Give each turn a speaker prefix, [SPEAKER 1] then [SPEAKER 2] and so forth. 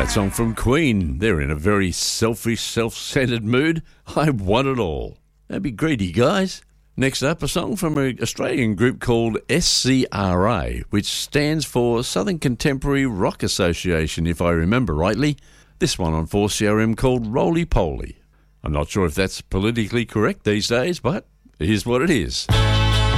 [SPEAKER 1] Song from Queen. They're in a very selfish, self-centered mood. I want it all. Don't be greedy, guys. Next up, a song from an Australian group called SCRA, which stands for Southern Contemporary Rock Association, if I remember rightly. This one on 4CRM called Roly Poly. I'm not sure if that's politically correct these days, but here's what it is.